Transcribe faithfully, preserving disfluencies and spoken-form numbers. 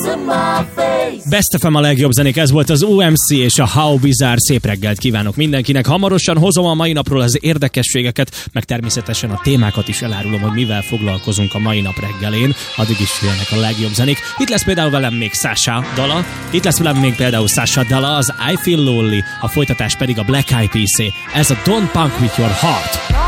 Best ef em a legjobb zenék, ez volt az o em cé és a How Bizarre. Szép reggelt kívánok mindenkinek. Hamarosan hozom a mai napról az érdekességeket, meg természetesen a témákat is elárulom, hogy mivel foglalkozunk a mai nap reggelén. Addig is jönnek a legjobb zenék. Itt lesz például velem még Sasha dala, itt lesz velem még például Sasha dala, az I Feel Lonely, a folytatás pedig a Black Eyed Peas-é. Ez a Don't Punk With Your Heart.